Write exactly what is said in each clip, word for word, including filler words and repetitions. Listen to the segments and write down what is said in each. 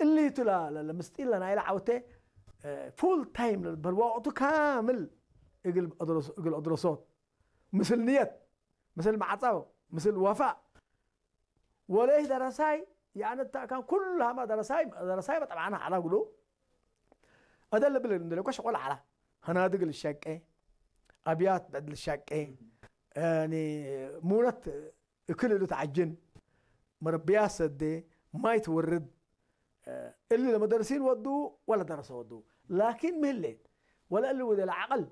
اللي تلا لمستيل لنا إلى عوته فول تايم بالوقت كامل يقل أدرس يقل أدرسات مثل نية مثل معطاو مثل وفاء وليه درساي يعني كان كلها ما درساي درساي طبعا أنا على قلو هذا اللي بلندن لو كش ولا على هنا دقل الشاك إيه أبيات بعد الشاك إيه يعني مونت كل اللي تعجن مربيات سدي ما يتورد اللي المدرسين ودوا ولا درسوا ودوا لكن مهلين ولا اللي وده العقل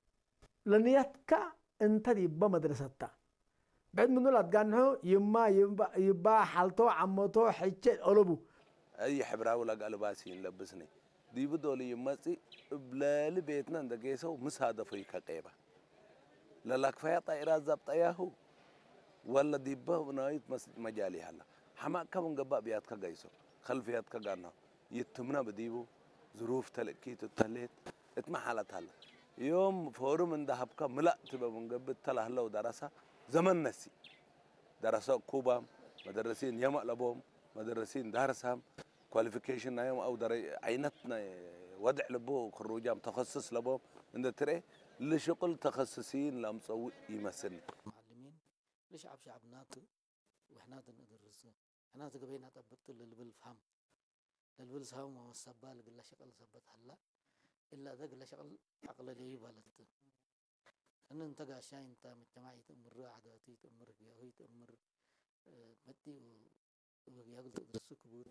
لنيتك انت دي بمدرستها بعد منو لا تقنعه يما يبا يبا حالته عمته حجة قلبه أي حبرة ولا قلباسين لبسني دي بدولي يمسي بلا لبيتنا عند جيسو مس هذا فيك قيبة لا كفاية طائرات زبط ياهو ولا ديبه ونايت مجالي هلا حما كم جبا بياتك جيسو خلفياتك جانا يتمنا بديبو ظروف تلقيت التلت اتما حالت هلا يوم فورم من ذهبك ملا تبى من قبل تلا هلا ودراسة زمن نسي دراسة كوبا مدرسين يما لبوم مدرسين دارسهم كواليفيكيشن يوم أو دري عينتنا وضع لبو خروجام تخصص لبوم عند ترى لشغل تخصصين لم سوي يمثلني معلمين ليش عب شعبناته وإحنا ندرس إحنا تقبينا طبقت اللي بالفهم اللي بالفهم والسبال قل شغل سبت هلا إلا ذاك اللي شغل عقل لي بالت أن أنت قاشين أنت مجتمعي تأمر عاداتي تأمر جاهي تأمر متي ويقول تدرس كبوت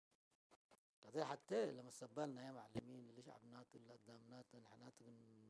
هذا حتى لما سبالنا يا معلمين اللي شعبنات اللي قدامنات حنات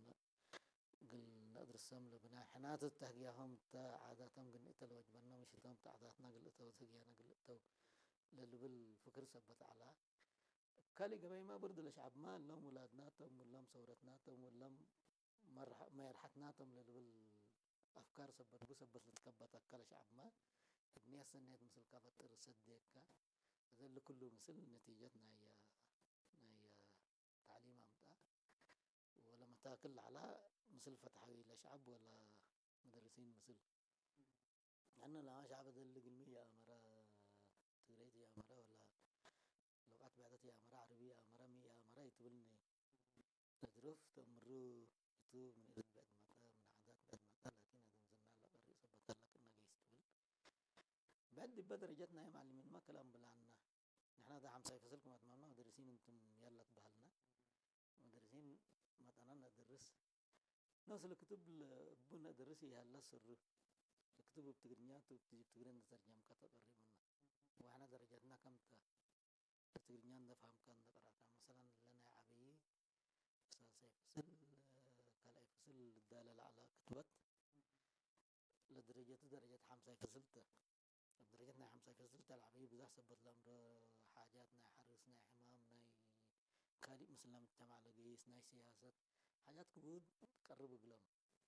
قل ندرس سام لبنا حنات التهجيهم تا عاداتهم قل إتل وجبنا مش تام تعاداتنا قل إتل وتهجينا قل إتل للي بالفكر سبت على كالي قبل ما برد الشعب ما لهم ولادناتهم ولهم ثورتناتهم ولهم مرح ما يرحتناتهم للي بالأفكار سبت بسبت لتكبت كلا شعب ما ابني السنة مثل كبت رصديك هذا كله مثل نتيجتنا هي هي تعليم أمتى ولا تاكل على مثل فتحوي لا شعب ولا مدرسين مثل أنا لا شعب ذا اللي قلمي يا مرا تريد يا مرا ولا لغات بعدت يا مرا عربي يا مرا مي يا مرا يتبلني تدرف تمرو تو من إذن بعد متى من عادات بعد متى لكن هذا مزنا لا بري سبت لك إنه يستقبل بعد بدر جتنا يا معلمين ما كلام بلعنا نحن هذا عم سيفصلكم أتمنى مدرسين أنتم يلا تبهلنا مدرسين ما أنا ندرس ناس الكتب بنا درسي هلا سر الكتب بتقرنيات وبتجيب تقرن ترجم كتب قريبنا وإحنا درجاتنا كم تا تقرنيان نفهم كان ذكرنا مثلا لنا عبي سيفصل كلا يفصل الدالة على كتبت لدرجة درجة حمسة فصلت درجتنا حمسة فصلت العبي بذا سبت الأمر حاجاتنا حرسنا حمامنا كالي مسلم الجماعة لقيس ناي سياسة حاجات كبود قرب قلم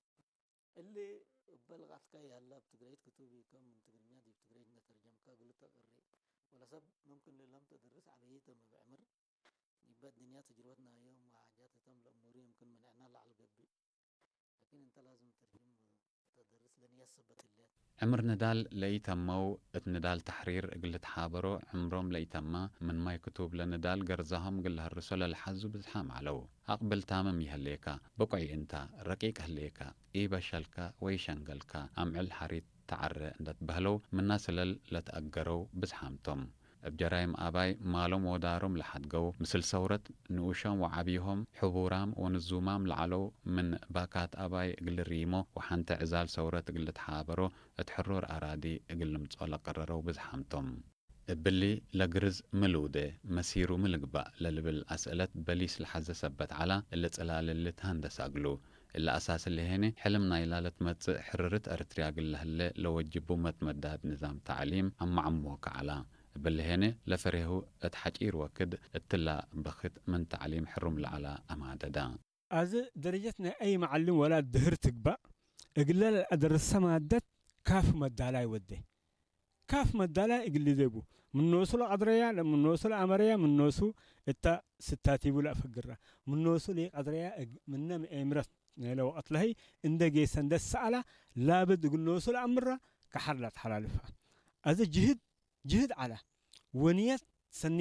اللي بلغت كاي هلا بتقريت كتبي كم من تقرينيا دي بتقريت نترجم كا قلت تقري ولا سب ممكن لم تدرس عبيته ما بعمر يبقى الدنيا تجربتنا يوم وحاجات تم الأمور يمكن منعنا على القبي لكن انت لازم ترجم تدرس لن يثبت اللي عمر ندال ليتمو ندال تحرير قلت حابرو عمرهم ليتما من ما يكتب لندال قرزهم قل هالرسول الحزو بزحام علو أقبل تامم يهليكا بقعي انت رقيق هليكا اي بشلكا ويشنقلكا أمعل حريت تعر اندت بهلو من ناس لتأقروا بزحامتم بجرايم آباي مالهم ودارهم لحدقو مثل ثورة نؤشام وعبيهم حبورام ونزومام لعلو من باكات آباي قل ريمو وحانت عزال ثورة قل تحابرو اتحرور أرادي قل متصول قرروا بزحامتم بلي لقرز ملودة مسيرو ملقبا للبل أسئلة بليس الحزة سبت على اللي تسألال اللي تهندس أقلو إلا أساس اللي هني حلمنا إلالة مت حررت أرتريا قل هلا لو وجبوا متمداد نظام تعليم عم عموك على بالهنا لفره اتحجير وكد اتلا بخت من تعليم حرم على أمادة از درجتنا أي معلم ولا دهرتك بقى إقلال أدرس مادة كاف مدالا يودي كاف مدالا إقلي ذيبو من نوصل عدريا من نوصل أمريا من نوصل إتا ستاتي بلا فقرة من نوصل عدريا من نام إمرت لو أطلعي إندجي سندس على لابد يقول نوصل أمرة كحرلة حلالفها هذا جهد جهد على ونية سن